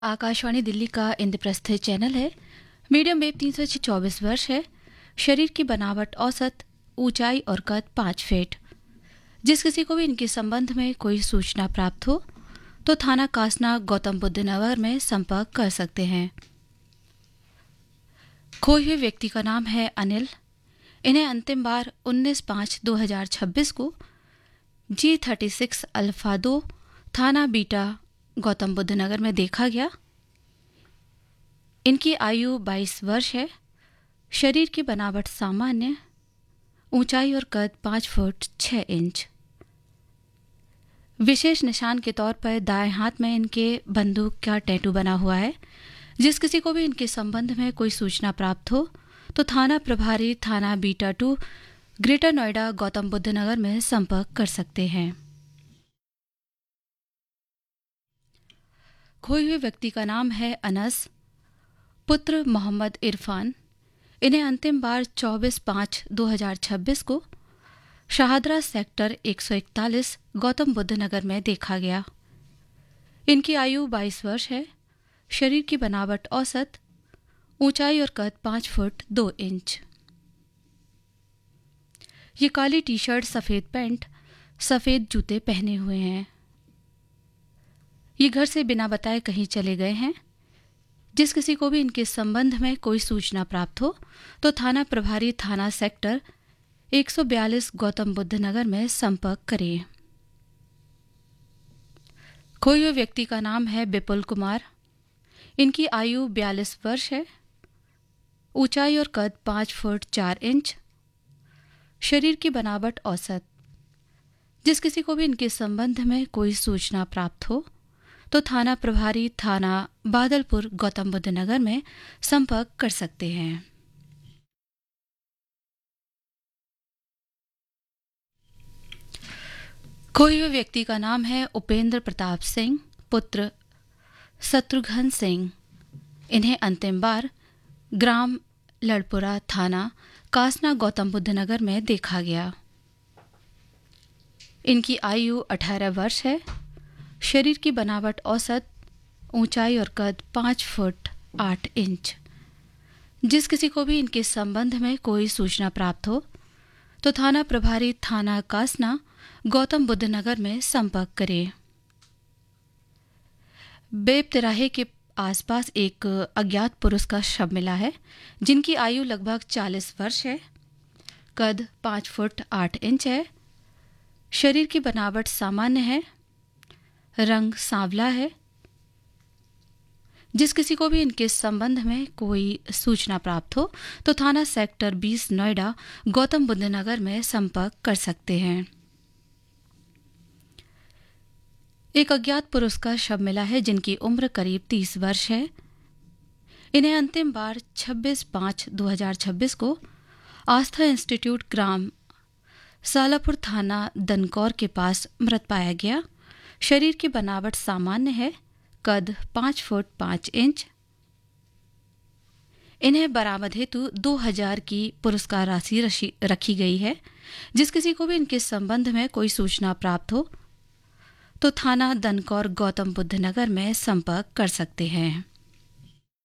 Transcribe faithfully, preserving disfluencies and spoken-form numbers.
आकाशवाणी दिल्ली का इंद्रप्रस्थ चैनल है। Medium wave तीन सौ चौबीस वर्ष है। शरीर की बनावट औसत, ऊंचाई और कद पाँच फीट। जिस किसी को भी इनके संबंध में कोई सूचना प्राप्त हो तो थाना कासना, गौतम बुद्ध नगर में संपर्क कर सकते हैं। खोए हुए व्यक्ति का नाम है अनिल। इन्हें अंतिम बार उन्नीस पाँच दो हजार छब्बीस को जी थर्टी सिक्स अल्फा दो थाना बीटा, गौतम बुद्ध नगर में देखा गया। इनकी आयु बाईस वर्ष है। शरीर की बनावट सामान्य, ऊंचाई और कद पाँच फुट छह इंच। विशेष निशान के तौर पर दाएं हाथ में इनके बंदूक का टैटू बना हुआ है। जिस किसी को भी इनके संबंध में कोई सूचना प्राप्त हो तो थाना प्रभारी, थाना beta two, greater Noida, Gautam Buddha नगर में संपर्क कर सकते हैं। खोए हुए व्यक्ति का नाम है अनस, पुत्र मोहम्मद इरफान। इन्हें अंतिम बार चौबीस पाँच दो हजार छब्बीस को शाहदरा सेक्टर एक सौ इकतालीस, गौतम बुद्ध नगर में देखा गया। इनकी आयु बाईस वर्ष है। शरीर की बनावट औसत, ऊंचाई और कद पाँच फुट दो इंच। ये काली टी शर्ट, सफेद पैंट, सफेद जूते पहने हुए हैं। ये घर से बिना बताए कहीं चले गए हैं। जिस किसी को भी इनके संबंध में कोई सूचना प्राप्त हो तो थाना प्रभारी, थाना सेक्टर एक सौ बयालीस, गौतम बुद्ध नगर में संपर्क करें। खोए हुए व्यक्ति का नाम है विपुल कुमार। इनकी आयु बयालीस वर्ष है। ऊंचाई और कद पाँच फुट चार इंच। शरीर की बनावट औसत। जिस किसी को भी इनके संबंध में कोई सूचना प्राप्त हो तो थाना प्रभारी, थाना बादलपुर, गौतम बुद्ध नगर में संपर्क कर सकते हैं। खोए हुए व्यक्ति का नाम है उपेंद्र प्रताप सिंह, पुत्र शत्रुघ्न सिंह। इन्हें अंतिम बार ग्राम लड़पुरा, थाना कासना, गौतम बुद्ध नगर में देखा गया। इनकी आयु अठारह वर्ष है। शरीर की बनावट औसत, ऊंचाई और कद पाँच फुट आठ इंच। जिस किसी को भी इनके संबंध में कोई सूचना प्राप्त हो तो थाना प्रभारी, थाना कासना, गौतम बुद्ध नगर में संपर्क करें। बेब तिराहे के आसपास एक अज्ञात पुरुष का शव मिला है, जिनकी आयु लगभग चालीस वर्ष है। कद पाँच फुट आठ इंच है। शरीर की बनावट सामान्य है। रंग सांवला है। जिस किसी को भी इनके संबंध में कोई सूचना प्राप्त हो तो थाना सेक्टर बीस, नोएडा, गौतम बुद्ध नगर में संपर्क कर सकते हैं। एक अज्ञात पुरुष का शव मिला है, जिनकी उम्र करीब तीस वर्ष है। इन्हें अंतिम बार छब्बीस पाँच दो हजार छब्बीस को आस्था इंस्टीट्यूट, ग्राम सालापुर, थाना दनकौर के पास मृत पाया गया। शरीर की बनावट सामान्य है। कद पाँच फुट पाँच इंच। इन्हें बरामद हेतु दो हजार की पुरस्कार राशि रखी गई है। जिस किसी को भी इनके संबंध में कोई सूचना प्राप्त हो तो थाना दनकौर, गौतम बुद्ध नगर में संपर्क कर सकते हैं।